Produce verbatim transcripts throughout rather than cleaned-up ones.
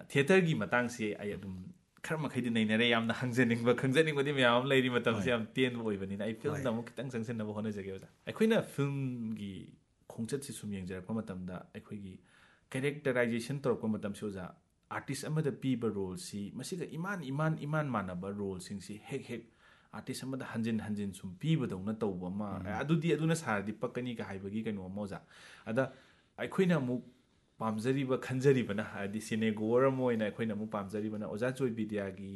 ꯊꯤꯌꯦꯇꯔꯒꯤ ꯃꯇꯥꯡꯁꯤ ꯑꯩ ꯑꯗꯨꯝ ꯈꯔ ꯃꯈꯩꯗꯤ ꯅꯩꯅꯔꯦ ꯌꯥꯝꯅ ꯍꯪꯖꯅꯤꯡꯕ ꯈꯪꯖꯅꯤꯡꯕꯗꯤ ꯃꯌꯥꯝ ꯑꯃ ꯂꯩꯔꯤ ꯃꯇꯝꯁꯤ ꯌꯥꯝ ꯇꯦꯟꯕ ꯑꯣꯏꯕꯅꯤꯅ ꯑꯩ ꯐꯤꯜꯝꯗ ꯑꯃꯨꯛ ꯈꯤꯇꯪ ꯆꯪꯁꯤꯟꯅꯕ ꯍꯣꯠꯅꯖꯒꯦ ꯑꯣꯖꯥ ꯑꯩꯈꯣꯏꯅ ꯐꯤꯜꯝꯒꯤ ꯈꯣꯡꯆꯠꯁꯤ ꯁꯨꯝ ꯌꯦꯡꯖꯔꯛꯄ ꯃꯇꯝꯗ ꯑꯩꯈꯣꯏꯒꯤ ꯀꯦꯔꯦꯛꯇꯔꯥꯏꯖꯦꯁꯟ ꯇꯧꯔꯛꯄ ꯃꯇꯝꯁꯤ ꯑꯣꯖꯥ ꯑꯥꯔꯇꯤꯁ ꯑꯃꯗ ꯄꯤꯕ ꯔꯣꯜꯁꯤ ꯃꯁꯤꯒ ꯏꯃꯥꯟ ꯏꯃꯥꯟ ꯏꯃꯥꯟ ꯃꯥꯟꯅꯕ ꯔꯣꯜꯁꯤꯡꯁꯤ ꯍꯦꯛ ꯍꯦꯛ ꯑꯥꯔꯇꯤꯁ ꯑꯃꯗ ꯍꯟꯖꯤꯟ ꯍꯟꯖꯤꯟ ꯁꯨꯝ ꯄꯤꯕꯗꯧꯅ ꯇꯧꯕ ꯑꯃ ꯑꯗꯨꯗꯤ ꯑꯗꯨꯅ ꯁꯥꯔꯗꯤ ꯄꯛꯀꯅꯤꯒ ꯍꯥꯏꯕꯒꯤ ꯀꯩꯅꯣ ꯑꯃ ꯑꯣꯖꯥ ꯑꯗ ꯑꯩꯈꯣꯏꯅ ꯑꯃꯨꯛ ꯄꯥꯝꯖꯔꯤꯕ ꯈꯟꯖꯔꯤꯕꯅ ꯍꯥꯏꯗꯤ ꯁꯤꯅꯦꯒꯣꯔ ꯑꯃ ꯑꯣꯏꯅ ꯑꯩꯈꯣꯏꯅ ꯑꯃꯨꯛ ꯄꯥꯝꯖꯔꯤꯕꯅ ꯑꯣꯖꯥ ꯖꯣꯏ ꯕꯤꯗ꯭ꯌꯥꯒꯤ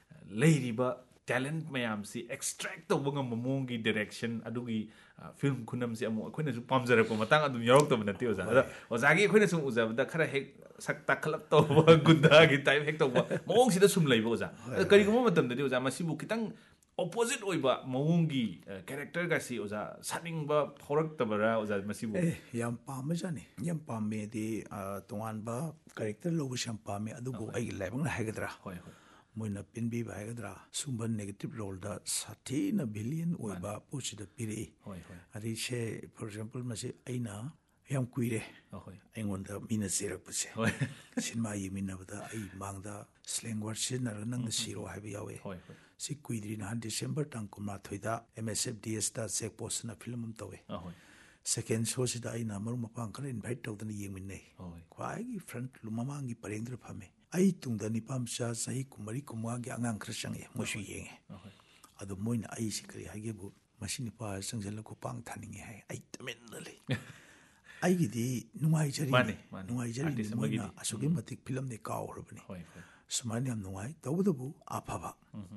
ꯂꯩꯔꯤꯕ ꯇꯦꯂꯦꯟꯠ ꯃꯌꯥꯝꯁꯤ ꯑꯦꯛꯁꯇ꯭ꯔꯦꯛ ꯇꯧꯕ ꯉꯝꯕ ꯃꯑꯣꯡꯒꯤ ꯗꯤꯔꯦꯛꯁꯟ ꯑꯗꯨꯒꯤ ꯐꯤꯜꯝ ꯈꯨꯅꯝꯁꯤ ꯑꯃꯨꯛ ꯑꯩꯈꯣꯏꯅꯁꯨ ꯄꯥꯝꯖꯔꯛꯄ ꯃꯇꯥꯡ ꯑꯗꯨꯝ ꯌꯥꯎꯔꯛꯇꯕ ꯅꯠꯇꯦ ꯑꯣꯖꯥ ꯑꯗ ꯑꯣꯖꯥꯒꯤ ꯑꯩꯈꯣꯏꯅ ꯁꯨꯝ ꯎꯖꯕꯗ ꯈꯔ ꯍꯦꯛ ꯁꯛ ꯇꯥꯈꯠꯂꯞ ꯇꯧꯕ ꯒꯨꯟꯗꯥꯒꯤ ꯇꯥꯏꯞ ꯍꯦꯛ ꯇꯧꯕ ꯃꯑꯣꯡꯁꯤꯗ ꯁꯨꯝ ꯂꯩꯕ ꯑꯣꯖꯥ ꯑꯗ ꯀꯔꯤꯒꯨꯝꯕ ꯃꯇꯝꯗꯗꯤ ꯑꯣꯖꯥ ꯃꯁꯤꯕꯨ ꯈꯤꯇꯪ ꯑꯣꯄꯣꯖꯤꯠ ꯑꯣꯏꯕ ꯃꯑꯣꯡꯒꯤ ꯀꯦꯔꯦꯛꯇꯔꯒꯁꯤ ꯑꯣꯖꯥ ꯁꯥꯅꯤꯡꯕ ꯐꯥꯎꯔꯛꯇꯕꯔꯥ ꯑꯣꯖꯥ ꯃꯁꯤꯕꯨ ꯑꯦ ꯌꯥꯝ ꯄꯥꯝꯕꯖꯥꯠꯅꯤ ꯌꯥꯝ ꯄꯥꯝꯃꯦꯗꯤ ꯇꯣꯉꯥꯟꯕ ꯀꯦꯔꯦꯛꯇꯔ ꯂꯧꯕꯁꯨ ꯌꯥꯝ ꯄꯥꯝꯃꯦ ꯑꯗꯨꯕꯨ ꯑꯩꯒꯤ ꯂꯥꯏꯕꯛꯅ ꯍꯥꯏꯒꯗ꯭ꯔꯥ ꯍꯣꯏ ꯍꯣꯏ ꯃꯣꯏꯅ ꯄꯤꯟꯕꯤꯕ ꯍꯥꯏꯒꯗ꯭ꯔꯥ ꯁꯨꯝꯕ ꯅꯦꯒꯦꯇꯤꯞ ꯔꯣꯜꯗ ꯁꯥꯊꯤꯅ ꯚꯤꯂꯤꯌꯟ ꯑꯣꯏꯕ ꯄꯣꯠꯁꯤꯗ ꯄꯤꯔꯛꯏ ꯍꯣꯏ ꯍꯣꯏ ꯑꯗꯩꯁꯦ ꯐꯣꯔ ꯑꯦꯛꯖꯥꯝꯄꯜ ꯃꯁꯤ ꯑꯩꯅ ꯌꯥꯝ ꯀꯨꯏꯔꯦ ꯑꯍꯣꯏ ꯑꯩꯉꯣꯟꯗ ꯃꯤꯅ ꯆꯦꯔꯛꯄꯁꯦ ꯍꯣꯏ ꯁꯤꯅꯦꯃꯥ ꯌꯦꯡꯃꯤꯟꯅꯕꯗ ꯑꯩ ꯃꯥꯡꯗ ꯁ꯭ꯂꯦꯡ ꯋꯥꯔꯗ ꯁꯤꯖꯤꯟꯅꯔꯒ ꯅꯪꯅ ꯁꯤꯔꯣ ꯍꯥꯏꯕ ꯌꯥꯎꯋꯦ ꯍꯣꯏ ꯍꯣꯏ ꯁꯤ ꯀꯨꯏꯗ꯭ꯔꯤ ꯅꯍꯥꯟ ꯗꯤꯁꯦꯝꯕꯔ ꯇꯥꯡ ꯀꯨꯟꯃꯥꯊꯣꯏꯗ ꯑꯦꯝ ꯑꯦꯁ ꯑꯦꯐ ꯗꯤ ꯑꯦꯁꯇ ꯆꯦꯛ ꯄꯣꯁꯅ ꯐꯤꯂꯝ ꯑꯃ ꯇꯧꯋꯦ ꯑꯍꯣꯏ ꯁꯦꯀꯦꯟ ꯁꯣꯁꯤꯗ ꯑꯩꯅ ꯃꯔꯨꯞ ꯃꯄꯥꯡ ꯈꯔ ꯏꯟꯚꯥꯏꯠ ꯇꯧꯗꯅ ꯌꯦꯡꯃꯤꯟꯅꯩ ꯍꯣꯏ ꯈ꯭ꯋꯥꯏꯒꯤ ꯐ꯭ꯔꯟꯠ ꯃꯃꯥꯡꯒꯤ ꯄꯔꯦꯡꯗꯨꯗ ꯐꯝꯃꯦ ꯑꯩ ꯇꯨꯡꯗ ꯅꯤꯄꯥ ꯃꯆꯥ ꯆꯍꯤ ꯀꯨꯟꯃꯔꯤ ꯀꯨꯟꯃꯉꯥꯒꯤ ꯑꯉꯥꯡ ꯈꯔ ꯆꯪꯉꯛꯑꯦ ꯃꯣꯏꯁꯨ ꯌꯦꯡꯉꯦ ꯑꯍꯣꯏ ꯑꯗꯣ ꯃꯣꯏꯅ ꯑꯩꯁꯤ ꯀꯔꯤ ꯍꯥꯏꯒꯦꯕꯨ ꯃꯁꯤ ꯅꯨꯄꯥ ꯆꯪꯁꯤꯜꯂ ꯈꯨꯄꯥꯡ ꯊꯥꯅꯤꯡꯉꯦ ꯍꯥꯏ ꯑꯩ ꯇꯨꯃꯤꯟꯅ ꯂꯩ ꯑꯩꯒꯤꯗꯤ ꯅꯨꯡꯉꯥꯏꯖꯔꯤꯅꯤ ꯃꯥꯅꯤ ꯃꯥꯅꯤ ꯅꯨꯡꯉꯥꯏꯖꯔꯤꯅꯤ ꯑꯥꯔꯇꯤꯁ ꯃꯣꯏꯅ ꯑꯃꯒꯤꯗꯤ ꯑꯁꯨꯛꯀꯤ ꯃꯇꯤꯛ ꯐꯤꯂꯝꯗꯤ ꯀꯥꯎꯈ꯭ꯔꯕꯅꯤ ꯍꯣꯏ ꯍꯣꯏ ꯁꯨꯃꯥꯏꯅ ꯌꯥꯝ ꯅꯨꯡꯉꯥꯏ ꯇꯧꯕꯇꯕꯨ ꯑꯐꯕ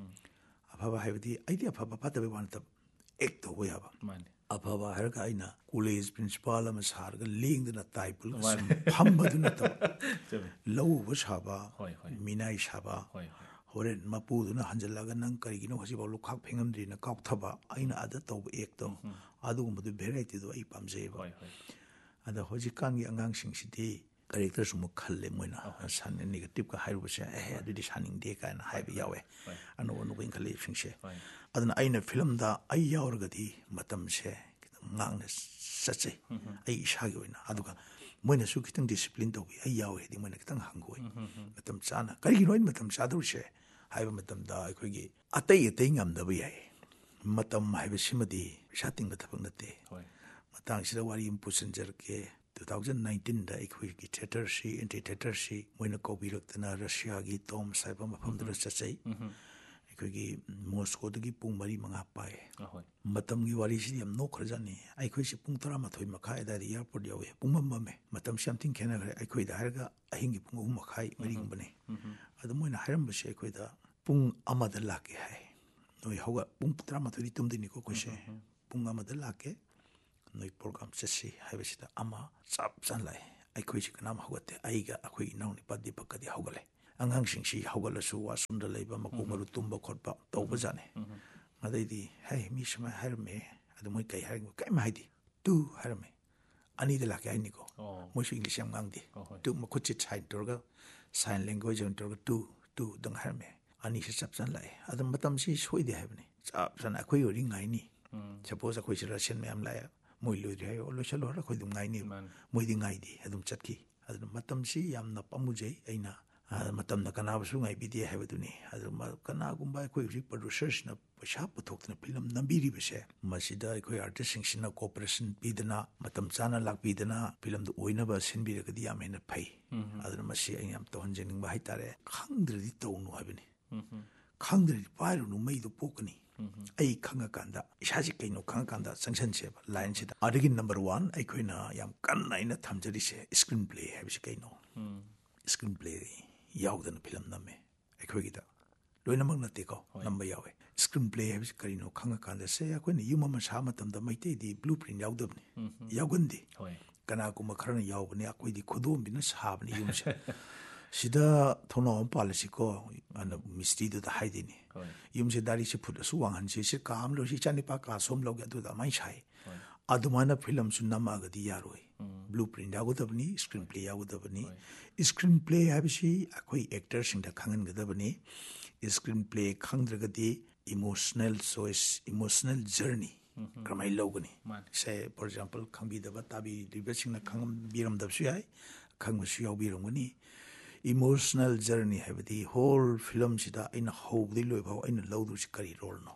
ꯑꯐꯕ ꯍꯥꯏꯕꯗꯤ ꯑꯩꯗꯤ ꯑꯐꯕ ꯐꯠꯇꯕꯩ ꯋꯥ ꯅꯠꯇꯕ ꯑꯦꯛ ꯇꯧꯕ ꯌꯥꯕ ꯃꯥꯅꯤ ꯑꯐꯕ ꯍꯥꯏꯔꯒ ꯑꯩꯅ ꯀꯣꯂꯦꯖ ꯄ꯭ꯔꯤꯟꯁꯤꯄꯥꯜ ꯑꯃ ꯁꯥꯔꯒ ꯂꯦꯡꯗꯅ ꯇꯥꯏ ꯄꯨꯜꯂꯒ ꯁꯨꯝ ꯃꯥꯅꯤ ꯐꯝꯕꯗꯨ ꯅꯠꯇꯕ ꯆꯨꯝꯃꯤ ꯂꯧꯎꯕ ꯁꯥꯕ ꯍꯣꯏ ꯍꯣꯏ ꯃꯤꯅꯥꯏ ꯁꯥꯕ ꯍꯣꯏ ꯍꯣꯏ ꯍꯣꯔꯦꯟ ꯃꯄꯨꯗꯨꯅ ꯍꯟꯖꯤꯜꯂꯒ ꯅꯪ ꯀꯔꯤꯒꯤꯅꯣ ꯍꯧꯖꯤꯛꯐꯥꯎ ꯂꯨꯈꯥꯛ ꯐꯦꯡꯉꯝꯗ꯭ꯔꯤꯅ ꯀꯥꯎꯊꯕ ꯑꯩꯅ ꯑꯗ ꯇꯧꯕ ꯑꯦꯛꯇꯣ ꯑꯗꯨꯒꯨꯝꯕꯗꯨ ꯚꯦꯔꯥꯏꯇꯤꯗꯣ ꯑꯩ ꯄꯥꯝꯖꯩꯑꯕ ꯍꯣꯏ ꯍꯣꯏ ꯑꯗ ꯍꯧꯖꯤꯛꯀꯥꯟꯒꯤ ꯑꯉꯥꯡꯁꯤꯡꯁꯤꯗꯤ ꯀꯦꯔꯦꯛꯇꯔꯁꯨ ꯑꯃꯨꯛ ꯈꯜꯂꯦ ꯃꯣꯏꯅ ꯅꯦꯒꯦꯇꯤꯞꯀ ꯍꯥꯏꯔꯨꯕꯁꯦ ꯑꯦꯍꯦ ꯑꯗꯨꯗꯤ ꯁꯥꯅꯤꯡꯗꯦ ꯀꯥꯏꯅ ꯍꯥꯏꯕ ꯌꯥꯎꯋꯦ ꯍꯣꯏ ꯑꯅꯧ ꯑꯅꯧꯕ ꯏꯟꯈꯠꯂꯛꯏꯕꯁꯤꯡꯁꯦ ꯍꯣꯏ ꯑꯗꯨꯅ ꯑꯩꯅ ꯐꯤꯂꯝꯗ ꯑꯩ ꯌꯥꯎꯔꯒꯗꯤ ꯃꯇꯝꯁꯦ ꯈꯤꯇꯪ ꯉꯥꯛꯅ ꯆꯠꯆꯩ ꯑꯩ ꯏꯁꯥꯒꯤ ꯑꯣꯏꯅ ꯑꯗꯨꯒ ꯃꯣꯏꯅꯁꯨ ꯈꯤꯇꯪ ꯗꯤꯁꯤꯄ꯭ꯂꯤꯟ ꯇꯧꯕꯤ ꯑꯩ ꯌꯥꯎꯋꯦꯗꯤ ꯃꯣꯏꯅ ꯈꯤꯇꯪ ꯍꯪꯒꯣꯏ ꯃꯇꯝ ꯆꯥꯅ ꯀꯔꯤꯒꯤꯅꯣ ꯑꯩꯅ ꯃꯇꯝ ꯆꯥꯗꯧꯔꯤꯁꯦ ꯍꯥꯏꯕ ꯃꯇꯝꯗ ꯑꯩꯈꯣꯏꯒꯤ ꯑꯇꯩ ꯑꯇꯩ ꯉꯝꯗꯕ ꯌꯥꯏ ꯃꯇꯝ ꯍꯥꯏꯕꯁꯤꯃꯗꯤ ꯄꯩꯁꯥ ꯇꯤꯡꯕ ꯊꯕꯛ ꯅꯠꯇꯦ ꯍꯣꯏ ꯃꯇꯥꯡꯁꯤꯗ ꯋꯥꯔꯤ ꯑꯃ ꯄꯨꯁꯤꯟꯖꯔꯛꯀꯦ ꯇꯨ ꯊꯥꯎꯖꯟ ナꯏꯟꯇꯤꯟꯗ ꯑꯩꯈꯣꯏꯒꯤ ꯊꯤꯌꯦꯇꯔꯁꯤ ꯑꯦꯟꯇꯤ ꯊꯤꯌꯦꯇꯔꯁꯤ ꯃꯣꯏꯅ ꯀꯧꯕꯤꯔꯛꯇꯅ ꯔꯁꯤꯌꯥꯒꯤ ꯇꯣꯝꯁ ꯍꯥꯏꯕ ꯃꯐꯝꯗꯨꯗ ꯆꯠꯆꯩ ꯑꯩꯈꯣꯏꯒꯤ ꯃꯣꯁꯀꯣꯗꯒꯤ ꯄꯨꯡ ꯃꯔꯤ ꯃꯉꯥ ꯄꯥꯏ ꯑꯍꯣꯏ ꯃꯇꯝꯒꯤ ꯋꯥꯔꯤꯁꯤꯗꯤ ꯌꯥꯝ ꯅꯣꯛꯈ꯭ꯔꯖꯥꯠꯅꯤ ꯑꯩꯈꯣꯏꯁꯤ ꯄꯨꯡ ꯇꯔꯥꯃꯥꯊꯣꯏ ꯃꯈꯥꯏ ꯑꯗꯨꯋꯥꯏꯗ ꯏꯌꯥꯔꯄꯣꯔꯠ ꯌꯧꯋꯦ ꯄꯨꯡ ꯃꯝꯃꯝꯃꯦ ꯃꯇꯝꯁꯤ ꯌꯥꯝ ꯊꯤꯅ ꯈꯦꯠꯅꯈ꯭ꯔꯦ ꯑꯩꯈꯣꯏꯗ ꯍꯥꯏꯔꯒ ꯑꯍꯤꯡꯒꯤ ꯄꯨꯡ ꯑꯍꯨꯝ ꯃꯈꯥꯏ ꯃꯔꯤꯒꯨꯝꯕꯅꯤ ꯑꯗꯨ ꯃꯣꯏꯅ ꯍꯥꯏꯔꯝꯕꯁꯦ ꯑꯩꯈꯣꯏꯗ ꯄꯨꯡ ꯑꯃꯗ ꯂꯥꯛꯀꯦ ꯍꯥꯏ ꯅꯣꯏ ꯍꯧꯒꯠ ꯄꯨꯡ ꯇꯔꯥꯃꯥꯊꯣꯏꯗꯤ ꯇꯨꯝꯗꯣꯏꯅꯤꯀꯣ ꯑꯩꯈꯣꯏꯁꯦ ꯄꯨꯡ ꯑꯃꯗ ꯂꯥꯛꯀꯦ ꯅꯣꯏ ꯄ꯭ꯔꯣꯒ꯭ꯔꯥꯝ ꯆꯠꯁꯤ ꯍꯥꯏꯕꯁꯤꯗ ꯑꯃ ꯆꯞ ꯆꯥꯅ ꯂꯥꯛꯑꯦ ꯑꯩꯈꯣꯏꯁꯤ ꯀꯅꯥꯝ ꯍꯧꯒꯠꯇꯦ ꯑꯩꯒ ꯑꯩꯈꯣꯏ ꯏꯅꯥꯎꯅꯨꯄꯥ ꯗꯤꯄꯛꯀꯗꯤ ꯍꯧꯒꯠꯂꯦ ꯑꯉꯥꯡꯁꯤꯡꯁꯤ ꯍꯧꯒꯠꯂꯁꯨ ꯋꯥꯁꯔꯨꯝꯗ ꯂꯩꯕ ꯃꯀꯣꯛ ꯃꯔꯨ ꯇꯨꯝꯕ ꯈꯣꯠꯄ ꯇꯧꯕꯖꯥꯠꯅꯤ ꯑꯗꯩꯗꯤ ꯍꯩ ꯃꯤ ꯁꯨꯃꯥꯏꯅ ꯍꯥꯏꯔꯝꯃꯦ ꯑꯗꯨ ꯃꯣꯏ ꯀꯩ ꯍꯥꯏꯔꯝꯃꯤ ꯀꯔꯤꯝ ꯍꯥꯏꯗꯦ ꯇꯨ ꯍꯥꯏꯔꯝꯃꯦ ꯑꯅꯤꯗ ꯂꯥꯛꯀꯦ ꯍꯥꯏꯅꯤꯀꯣ ꯃꯣꯏꯁꯨ ꯏꯪꯂꯤꯁ ꯌꯥꯝ ꯉꯥꯡꯗꯦ ꯇꯨ ꯃꯈꯨꯠꯁꯤ ꯁꯥꯏꯟ ꯇꯧꯔꯒ ꯁꯥꯏꯟ ꯂꯦꯡꯒ꯭ꯋꯦꯖ ꯑꯣꯏꯅ ꯇꯧꯔꯒ ꯇꯨ ꯇꯨꯗꯪ ꯍꯥꯏꯔꯝꯃꯦ ꯑꯅꯤꯁꯤ ꯆꯞ ꯆꯥꯅ ꯂꯥꯛꯑꯦ ꯑꯗꯨ ꯃꯇꯝꯁꯤ ꯁꯣꯏꯗꯦ ꯍꯥꯏꯕꯅꯤ ꯆꯞ ꯆꯥꯅ ꯑꯩꯈꯣꯏ ꯑꯣꯏꯔꯤ ꯉꯥꯏꯅꯤ ꯁꯄꯣꯁ ꯑꯩꯈꯣꯏꯁꯤ ꯔꯁꯤꯌꯟ ꯃꯌꯥꯝ ꯂꯥꯛꯑꯦ ꯃꯣꯏ ꯂꯣꯏꯗ꯭ꯔꯤ ꯍꯥꯏꯌꯣ ꯂꯣꯏꯁꯤꯜꯂꯣ ꯍꯥꯏꯔ ꯑꯩꯈꯣꯏ ꯑꯗꯨꯝ ꯉꯥꯏꯅꯦꯕ ꯃꯣꯏꯗꯤ ꯉꯥꯏꯗꯦ ꯑꯗꯨꯝ ꯆꯠꯈꯤ ꯑꯗꯨꯅ ꯃꯇꯝꯁꯤ ꯌꯥꯝꯅ ꯄꯥꯝꯃꯨꯖꯩ ꯑꯩꯅ ꯃꯇꯝꯅ ꯀꯅꯥꯕꯨꯁꯨ ꯉꯥꯏꯕꯤꯗꯦ ꯍꯥꯏꯕꯗꯨꯅꯤ ꯑꯗꯨ ꯀꯅꯥꯒꯨꯝꯕ ꯑꯩꯈꯣꯏ ꯍꯧꯖꯤꯛ ꯄ꯭ꯔꯣꯗ꯭ꯌꯨꯁꯔꯁꯤꯅ ꯄꯩꯁꯥ ꯄꯨꯊꯣꯛꯇꯅ ꯐꯤꯂꯝ ꯅꯝꯕꯤꯔꯤꯕꯁꯦ ꯃꯁꯤꯗ ꯑꯩꯈꯣꯏ ꯑꯥꯔꯇꯤꯁꯁꯤꯡꯁꯤꯅ ꯀꯣꯑꯣꯄꯔꯦꯁꯟ ꯄꯤꯗꯅ ꯃꯇꯝ ꯆꯥꯅ ꯂꯥꯛꯄꯤꯗꯅ ꯐꯤꯂꯝꯗꯨ ꯑꯣꯏꯅꯕ ꯁꯤꯟꯕꯤꯔꯒꯗꯤ ꯌꯥꯝ ꯍꯦꯟꯅ ꯐꯩ ꯑꯗꯨꯅ ꯃꯁꯤ ꯑꯩꯅ ꯌꯥꯝ ꯇꯧꯍꯟꯖꯅꯤꯡꯕ ꯍꯥꯏꯇꯥꯔꯦ ꯈꯪꯗ꯭ꯔꯗꯤ ꯇꯧꯅꯨ ꯍꯥꯏꯕꯅꯤ ꯈꯪꯗ꯭ꯔꯗꯤ ꯄꯥꯏꯔꯨꯅꯨ ꯃꯩꯗꯣ ꯄꯣꯛꯀꯅꯤ ꯑꯩ ꯈꯪꯉꯀꯥꯟꯗ ꯏꯁꯥꯁꯤ ꯀꯩꯅꯣ ꯈꯪꯉꯀꯥꯟꯗ ꯆꯪꯁꯟꯁꯦꯕ ꯂꯥꯏꯟꯁꯤꯗ ꯑꯗꯒꯤ ꯅꯝꯕꯔ ꯋꯥꯟ ꯑꯩꯈꯣꯏꯅ ꯌꯥꯝ ꯀꯟꯅ ꯑꯩꯅ ꯊꯝꯖꯔꯤꯁꯦ ꯏꯁꯀ꯭ꯔꯤꯟ ꯄ꯭ꯂꯦ ꯍꯥꯏꯕꯁꯤ ꯀꯩꯅꯣ ꯏꯁꯀ꯭ꯔꯤꯟ ꯄ꯭ꯂꯦ ꯌꯥꯎꯗꯅ ꯐꯤꯂꯝ ꯅꯝꯃꯦ ꯑꯩꯈꯣꯏꯒꯤꯗ ꯂꯣꯏꯅꯃꯛ ꯅꯠꯇꯦꯀꯣ ꯅꯝꯕ ꯌꯥꯎꯋꯦ ꯏꯁꯀ꯭ꯔꯤꯟ ꯄ꯭ꯂꯦ ꯍꯥꯏꯕꯁꯤ ꯀꯔꯤꯅꯣ ꯈꯪꯉꯀꯥꯟꯗ ꯁꯦ ꯑꯩꯈꯣꯏꯅ ꯌꯨꯝ ꯑꯃ ꯁꯥꯕ ꯃꯇꯝꯗ ꯃꯩꯇꯩꯗꯤ ꯕ꯭ꯂꯨ ꯄ꯭ꯔꯤꯟ ꯌꯥꯎꯗꯕꯅꯤ ꯌꯥꯎꯒꯟꯗꯦ ꯀꯅꯥꯒꯨꯝꯕ ꯈꯔꯅ ꯌꯥꯎꯕꯅꯤ ꯑꯩꯈꯣꯏꯗꯤ ꯈꯨꯗꯣꯝꯕꯤꯅ ꯁꯥꯕꯅꯤ ꯌꯨꯝꯁꯦ ꯁꯤꯗ ꯊꯣꯡꯅꯥꯎ ꯑꯃ ꯄꯥꯜꯂꯁꯤꯀꯣ ꯑꯅ ꯃꯤꯁꯇ꯭ꯔꯤꯗꯨꯗ ꯍꯥꯏꯗꯣꯏꯅꯤ ꯌꯨꯝꯁꯦ ꯗꯥꯏꯔꯤꯛꯁꯦ ꯐꯨꯠ ꯑꯁꯨꯛ ꯋꯥꯡꯍꯟꯁꯤ ꯁꯤ ꯀꯥ ꯑꯃ ꯂꯧꯁꯤ ꯏꯆꯥꯅꯤꯄꯥ ꯀꯥ ꯁꯣꯝ ꯂꯧꯒꯦ ꯑꯗꯨꯗ ꯑꯗꯨꯃꯥꯏꯅ ꯁꯥꯏ ꯑꯗꯨꯃꯥꯏꯅ ꯐꯤꯂꯝꯁꯨ ꯅꯝꯃꯛꯑꯒꯗꯤ ꯌꯥꯔꯣꯏ blue print ꯌꯥꯎꯒꯗꯕꯅꯤ screen play ꯌꯥꯎꯒꯗꯕꯅꯤ screen play ꯍꯥꯏꯕꯁꯤ ꯑꯩꯈꯣꯏ ꯑꯦꯛꯇꯔꯁꯤꯡꯗ ꯈꯪꯍꯟꯒꯗꯕꯅꯤ screen play ꯈꯪꯗ꯭ꯔꯒꯗꯤ emotional choice emotional journey ꯀꯔꯝꯍꯥꯏꯅ ꯂꯧꯒꯅꯤ ꯁꯦ ꯐꯣꯔ ꯑꯦꯛꯖꯥꯝꯄꯜ ꯈꯪꯕꯤꯗꯕ ꯇꯥꯕꯤꯔꯤꯕꯁꯤꯡꯅ ꯈꯪꯕꯤꯔꯝꯗꯕꯁꯨ ꯌꯥꯏ ꯈꯪꯕꯁꯨ ꯌꯥꯎꯕꯤꯔꯝꯒꯅꯤ emotional journey haibadi whole film sida aina hobdi loi bhaw aina lawdu si kari role no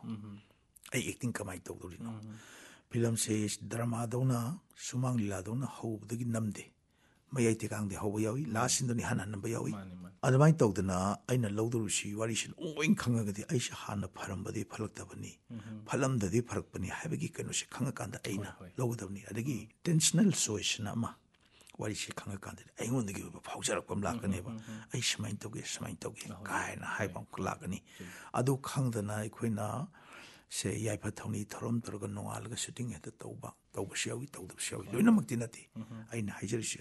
ai acting kamai tawduri no film se drama dona sumang lila dona hobdagi namde mayai te kang de hobo yawi last in doni hanan namba yawi adamai tawdana aina lawdu si wari sin oing khangagadi aisha hana pharambadi phalaktabani phalamdadi pharakpani haibagi kanu si khangakanda aina lawdabni adagi intentional choice na ma wari si khangakanda aingondagi phaujarakpam lakane ba ai samai tawge samai tawge kaina haibam lakani adu khangdana aikoina se yaipa thoni thorom torga nongalga shooting heta tawba tawbasi yawi tawdabasi yawi loinamakti nati aina haijarisi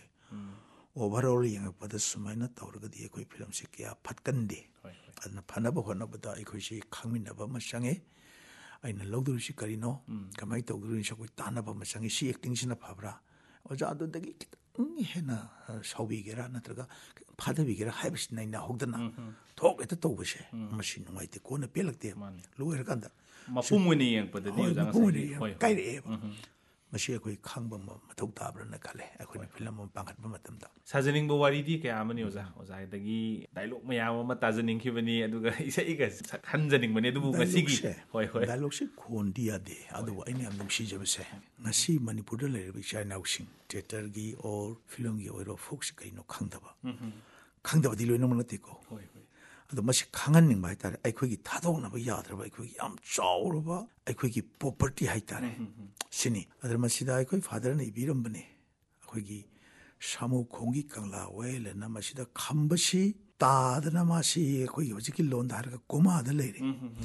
overall yangakpada sumaina tawragadi ekoi film se kya phatkande adna phanaba honabada ekoi si khangminaba ma sange aina lawdur si karino kamai tawdur si koi tanaba ma sange si acting sina phabra oja adu dagi hena saubi gera natraga phadabi gera haibis naina hogdana thok eta tawbase masi numaite kona pelakte loirkanda mapumuni yangpadadi oja hoi kai re masi ekoi khangba mathau tabrana khale ekoi film ma pangkhatba matamda sajaning bo wari di kaya amani oja oja dagi dialogue mayam ma tajaning khibani aduga isai ga hanjaning bani adubu ngasigi hoi hoi dialogue se khondi ade adu aini am numsi jabase ngasi manipur da lere bi china using theater gi or film gi oiro fox kaino khangdaba khangdaba di loina manate ko hoi hoi adu masi khanganing bai tare aikhogi thadona ba yadraba aikhogi yam chawraba aikhogi property hai tare sini adar masida aikoi father na ibiram bane aikhogi samu khongi kangla wele na masida khambasi tadana masi aikhogi hojiki lon dar ga koma da leire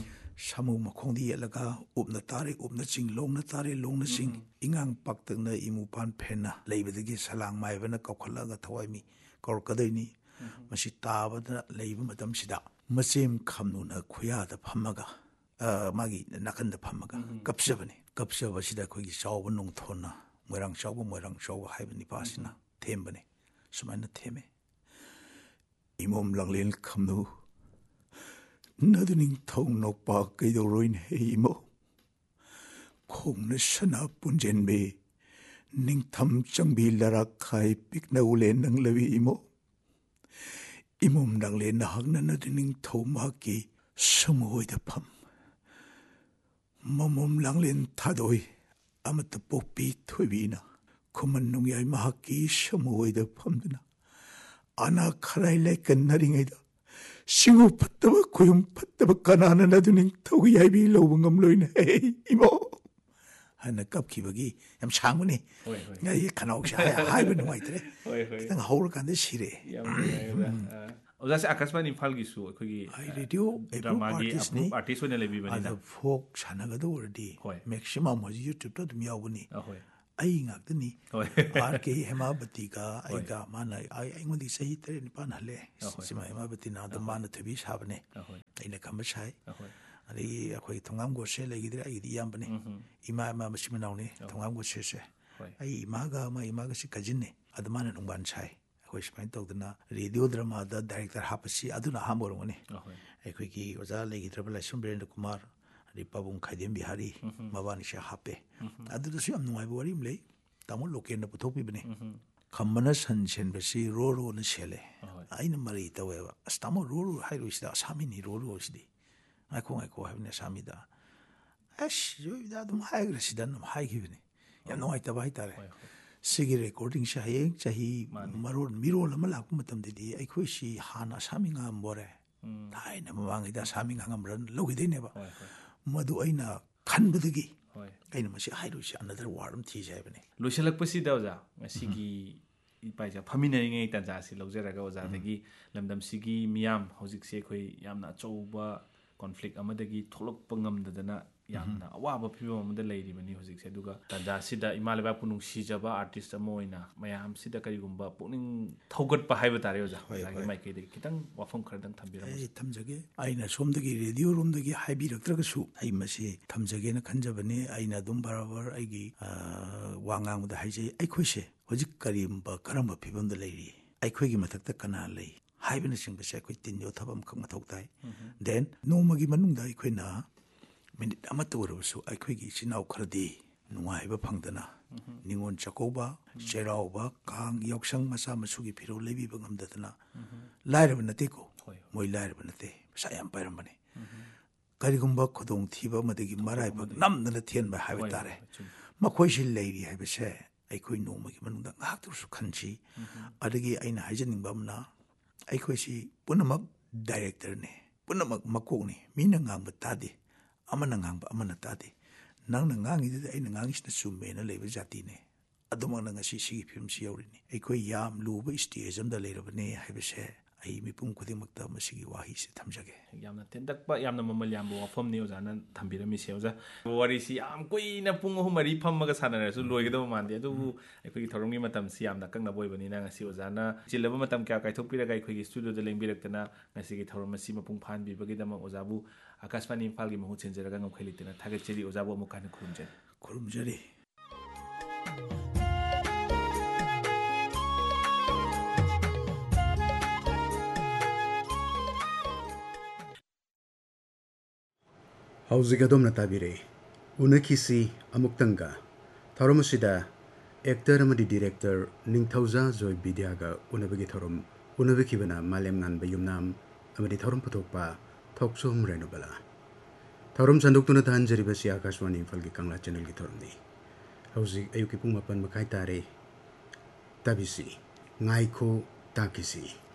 samu makhongdi yelaga upna tare upna ching longna tare longna sing ingang paktang na imu pan phena leibadagi salang mai bana kokhala ga thawai mi kor kadaini masi tabada leiba matam sida masem khamnu na khuya da phamaga magi nakanda phamaga kapsabani kapsaba sida khogi chawba nong thona moirang chawba moirang chawba haibani pasina thembani sumaina theme imom langlen khamnu naduning thong nokpa kaidoroin heimo khongna sana punjen be ningtham changbi larak khai pikna ule nang lawi imo imom dangle na hagna na dining thoma ki samoi da pham mamom langlen thadoi amata popi thoibina khuman nung yai ma ki samoi da phamduna ana kharai le kannaringai da singu phattaba khuyum phattaba kanana na dining thogi yai bi lobungam loina hey imo hana kapkhibagi yam sangmuni ngai khanau sha hai banu maitre hoi hoi tang haur kan de sire oja se akasman imphal gi su khoi ai radio drama gi artist ne lebi bani da folk chanaga do ordi maximum was youtube to dum yawuni ai ngak dani rk hemabati ga ai ga mana ai ngondi sahi tre ni pan hale sima hemabati na da mana thebi sabne ai na kam sai ari akhoi thongam go se legi dira ai di yam bane ima ma masimanaw ne thongam go se se ai ima ga ma ima ga si kajin ne admana nungban sai akhoi smai tawdana radio drama da director hapasi aduna hamborong ne akhoi ki oja legi dra la sumbrend kumar ari pabung khaidem bihari mabani sha hape adu da si am nungai bori mle tamul loken na puthopi bane khamana san sen basi ro ro na sele aina mari tawe astamo ro ro hairu sida sami ni ro ro sidi ai ko ai ko habne sami da ash yo da dum haigre sida nam haigibne ya no ai tabai tare sigi recording sha yeng chahi marol mirol ma lak matam de ai khoi si hana sami ngam bore dai na mawang ida sami ngam ran logi de ne ba madu aina khanbudagi aina masi hairu si another warm thi jai bane loisalak pasi da oja ngasigi ipaija phaminai ngai tanja si lojeraga oja dagi lamdam sigi miyam hojik se khoi yamna chouba conflict amadagi tholok pangam dadana yamna awaba phibam amada leiri bani hojik se duga tanja sida imaleba punung sijaba artist amoina mayam sida karigumba puning thogat pa haiba tare oja lagi mai ke de kitang wafam khardang thambira ai thamjage aina somdagi radio room dagi haibiraktraga su ai masi thamjage na khanjabane aina dum barabar aigi wangang da haije ai khoise hojik karimba karamba phibam da leiri ai khoigi mathakta kana lei haibina singbase khoi tin yo thabam khang mathok tai then nomagi manungda ai khoina minute ama tawrasu ai khoigi chinau khardi nungai ba phangdana Ningol Chakkouba ꯆꯩꯔꯥꯎꯕ ꯀꯥꯡ ꯌꯥꯎꯁꯪ ꯃꯆꯥ ꯃꯁꯨꯒꯤ ꯐꯤꯔꯣꯜ ꯂꯩꯕꯤꯕ ꯉꯝꯗꯗꯅ ꯂꯥꯏꯔꯕ ꯅꯠꯇꯦꯀꯣ ꯃꯣꯏ ꯂꯥꯏꯔꯕ ꯅꯠꯇꯦ ꯄꯩꯁꯥ ꯌꯥꯝ ꯄꯥꯏꯔꯝꯕꯅꯤ ꯀꯔꯤꯒꯨꯝꯕ ꯈꯨꯗꯣꯡꯊꯤꯕ ꯑꯃꯗꯒꯤ ꯃꯔꯥꯏꯕꯛ ꯅꯝꯗꯅ ꯊꯦꯟꯕ ꯍꯥꯏꯕ ꯇꯥꯔꯦ ꯃꯈꯣꯏꯁꯤ ꯂꯩꯔꯤ ꯍꯥꯏꯕꯁꯦ ꯑꯩꯈꯣꯏ ꯅꯣꯡꯃꯒꯤ ꯃꯅꯨꯡꯗ ꯉꯥꯏꯍꯥꯛꯇꯁꯨ ꯈꯟꯁꯤ ꯑꯗꯒꯤ ꯑꯩꯅ ꯍꯥꯏꯖꯅꯤꯡꯕ ꯑꯃꯅ ꯑꯩꯈꯣꯏꯁꯤ ꯄꯨꯝꯅꯃꯛ ꯗꯥꯏꯔꯦꯛꯇꯔꯅꯤ ꯄꯨꯝꯅꯃꯛ ꯃꯀꯣꯛꯅꯤ ꯃꯤꯅ ꯉꯥꯡꯕ ꯇꯥꯗꯦ ꯑꯃꯅ ꯉꯥꯡꯕ ꯑꯃꯅ ꯇꯥꯗꯦ ꯅꯪꯅ ꯉꯥꯡꯉꯤꯗꯨꯗꯤ ꯑꯩꯅ ꯉꯥꯡꯉꯤꯁꯤꯅ ꯆꯨꯝꯃꯦꯅ ꯂꯩꯕ ꯖꯥꯇꯤꯅꯤ ꯑꯗꯨꯃꯛꯅ ꯉꯁꯤ ꯁꯤꯒꯤ ꯐꯤꯕꯝꯁꯤ ꯌꯧꯔꯤꯅꯤ ꯑꯩꯈꯣꯏ ꯌꯥꯝ ꯂꯨꯕ ꯏꯁꯇꯦꯖ ꯑꯃꯗ ꯂꯩꯔꯕꯅꯦ ꯍꯥꯏꯕꯁꯦ ꯑꯩ ꯃꯤꯄꯨꯝ ꯈꯨꯗꯤꯡꯃꯛꯇ ꯃꯁꯤꯒꯤ ꯋꯥꯍꯩꯁꯤ ꯊꯝꯖꯒꯦ ꯌꯥꯝꯅ ꯇꯦꯟꯇꯛꯄ ꯌꯥꯝꯅ ꯃꯃꯜ ꯌꯥꯝꯕ ꯋꯥꯐꯝꯅꯤ ꯑꯣꯖꯥꯅ ꯊꯝꯕꯤꯔꯝꯃꯤꯁꯦ ꯑꯣꯖꯥ ꯋꯥꯔꯤꯁꯤ ꯌꯥꯝ ꯀꯨꯏꯅ ꯄꯨꯡ ꯑꯍꯨꯝ ꯃꯔꯤ ꯐꯝꯃꯒ ꯁꯥꯟꯅꯔꯁꯨ ꯂꯣꯏꯒꯗꯕ ꯃꯥꯟꯗꯦ ꯑꯗꯨꯕꯨ ꯑꯩꯈꯣꯏꯒꯤ ꯊꯧꯔꯝꯒꯤ ꯃꯇꯝꯁꯤ ꯌꯥꯝꯅ ꯑꯀꯛꯅꯕ ꯑꯣꯏꯕꯅꯤꯅ ꯉꯁꯤ ꯑꯣꯖꯥꯅ ꯆꯤꯜꯂꯕ ꯃꯇꯝ ꯀꯌꯥ ꯀꯥꯏꯊꯣꯛꯄꯤꯔꯒ ꯑꯩꯈꯣꯏꯒꯤ ꯁ꯭ꯇꯨꯗꯤꯑꯣꯗ ꯂꯦꯡꯕꯤꯔꯛꯇꯅ ꯉꯁꯤꯒꯤ ꯊꯧꯔꯝ ꯑꯁꯤ ꯃꯄꯨꯡ ꯐꯥꯍꯟꯕꯤꯕꯒꯤꯗꯃꯛ ꯑꯣꯖꯥꯕꯨ ꯑꯀꯥꯁꯕꯥꯅꯤ ꯏꯝꯐꯥꯜꯒꯤ ꯃꯍꯨꯠ ꯁꯤꯟꯖꯔꯒ ꯉꯝꯈꯩ ꯂꯩꯇꯅ ꯊꯥꯒꯠꯆꯔꯤ ꯑꯣꯖꯥꯕꯨ ꯑꯃꯨꯛ ꯍꯟꯅ ꯈꯨꯔꯨꯝꯖꯔꯤ ꯈꯨꯔꯨꯝꯖꯔꯤ ꯍꯧꯖꯤꯛ ꯑꯗꯣꯝꯅ ꯇꯥꯕꯤꯔꯛꯏ ꯎꯅꯈꯤꯁꯤ ꯑꯃꯨꯛꯇꯪꯒ ꯊꯧꯔꯝ ꯑꯁꯤꯗ ꯑꯦꯛꯇꯔ ꯑꯃꯗꯤ ꯗꯤꯔꯦꯛꯇꯔ ꯅꯤꯡꯊꯧꯖꯥ ꯖꯣꯏ ꯕꯤꯗ꯭ꯌꯥꯒ ꯎꯅꯕꯒꯤ ꯊꯧꯔꯝ ꯎꯅꯕꯤꯈꯤꯕꯅ ꯃꯥꯂꯦꯝ ꯉꯥꯟꯕ ꯌꯨꯝꯅꯥꯝ ꯑꯃꯗꯤ ꯊꯧꯔꯝ ꯄꯨꯊꯣꯛꯄ ꯊꯣꯛꯆꯣꯝ ꯔꯦꯅꯨꯕꯂꯥ ꯊꯧꯔꯝ ꯁꯟꯗꯣꯛꯇꯨꯅ ꯇꯥꯍꯟꯖꯔꯤꯕꯁꯤ ꯑꯥꯀꯥꯁꯋꯥꯅꯤ ꯏꯝꯐꯥꯜꯒꯤ ꯀꯪꯂꯥ ꯆꯦꯅꯦꯜꯒꯤ ꯊꯧꯔꯝꯅꯤ ꯍꯧꯖꯤꯛ ꯑꯌꯨꯛꯀꯤ ꯄꯨꯡ ꯃꯥꯄꯟ ꯃꯈꯥꯏ ꯇꯥꯔꯦ ꯇꯥꯕꯤꯁꯤ ꯉꯥꯏꯈꯣ ꯇꯥꯈꯤꯁꯤ